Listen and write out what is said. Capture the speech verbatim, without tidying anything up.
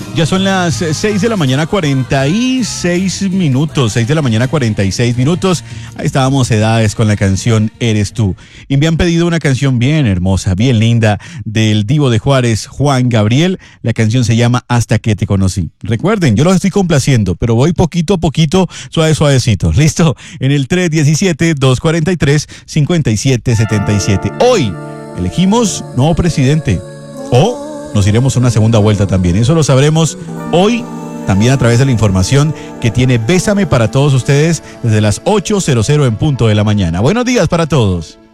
Ya son las seis de la mañana, cuarenta y seis minutos. seis de la mañana, cuarenta y seis minutos. Ahí estábamos, Edades, con la canción Eres Tú. Y me han pedido una canción bien hermosa, bien linda, del divo de Juárez, Juan Gabriel. La canción se llama Hasta que te conocí. Recuerden, yo los estoy complaciendo, pero voy poquito a poquito, suave, suavecito. ¿Listo? En el tres uno siete, dos cuatro tres, cinco siete siete siete. Hoy elegimos nuevo presidente. O nos iremos a una segunda vuelta también. Eso lo sabremos hoy, también a través de la información que tiene Bésame para todos ustedes desde las ocho cero cero en punto de la mañana. Buenos días para todos.